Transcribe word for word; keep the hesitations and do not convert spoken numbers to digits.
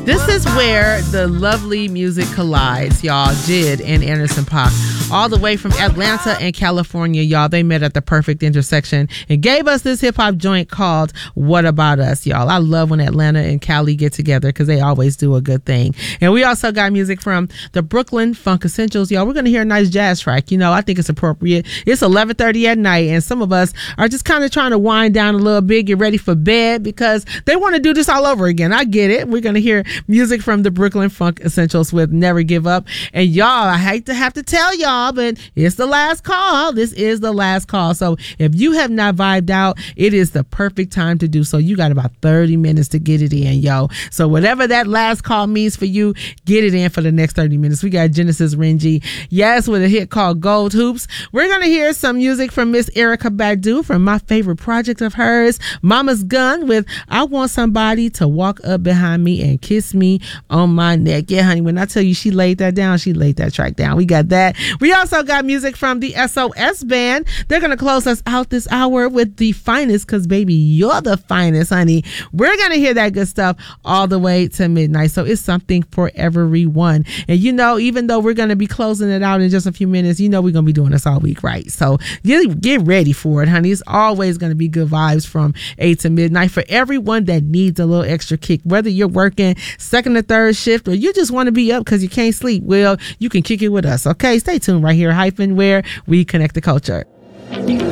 This is where the lovely music collides, y'all. Jid and Anderson .Paak, all the way from Atlanta and California, y'all. They met at the perfect intersection and gave us this hip-hop joint called What About Us, y'all. I love when Atlanta and Cali get together because they always do a good thing. And we also got music from the Brooklyn Funk Essentials, y'all. We're going to hear a nice jazz track. You know, I think it's appropriate. It's eleven thirty at night, and some of us are just kind of trying to wind down a little bit, get ready for bed because they want to do this all over again. I get it. We're going to hear music from the Brooklyn Funk Essentials with Never Give Up. And y'all, I hate to have to tell y'all, but it's the last call. This is the last call. So if you have not vibed out, it is the perfect time to do so. You got about thirty minutes to get it in, yo. So whatever that last call means for you, get it in for the next thirty minutes. We got Genesis Renji, yes, with a hit called Gold Hoops. We're going to hear some music from Miss Erykah Badu from my favorite project of hers, Mama's Gun, with I Want Somebody to Walk Up Behind Me and Kiss Me on My Neck. Yeah, honey, when I tell you she laid that down, she laid that track down. We got that. We also got music from the S O S Band. They're going to close us out this hour with The Finest, because baby, you're the finest, honey. We're going to hear that good stuff all the way to midnight. So it's something for everyone. And you know, even though we're going to be closing it out in just a few minutes, you know we're going to be doing this all week, right? So get, get ready for it, honey. It's always going to be good vibes from eight to midnight for everyone that needs a little extra kick. Whether you're working second or third shift, or you just want to be up because you can't sleep, well, you can kick it with us, okay? Stay tuned right here, Hyphen, where we connect the culture.